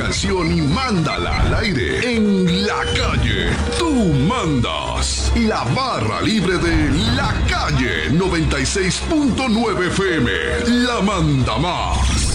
canción y mándala al aire. En la calle, tú mandas. La barra libre de La Calle 96.9 FM. La manda más.